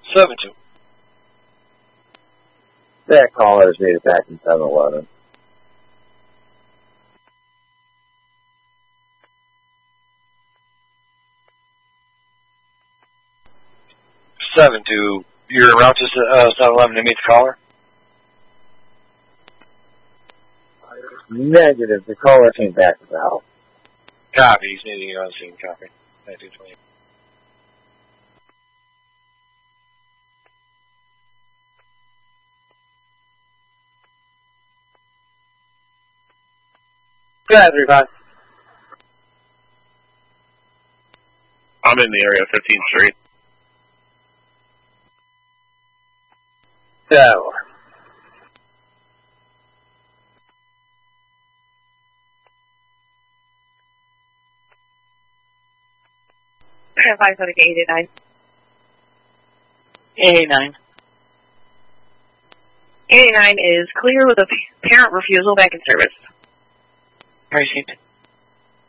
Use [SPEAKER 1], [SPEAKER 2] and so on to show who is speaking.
[SPEAKER 1] 7-2.
[SPEAKER 2] That caller is needed back in 7-11.
[SPEAKER 1] You're around to 7-11 to meet the caller?
[SPEAKER 2] Negative. The caller came back to the house.
[SPEAKER 1] Copy. He's needing you on scene. Copy. 1920.
[SPEAKER 2] Yeah, 35.
[SPEAKER 3] I'm in the area, 15th Street.
[SPEAKER 2] So.
[SPEAKER 4] Trend 589.
[SPEAKER 5] 89.
[SPEAKER 4] 89 is clear with a parent refusal back in service.
[SPEAKER 5] Received.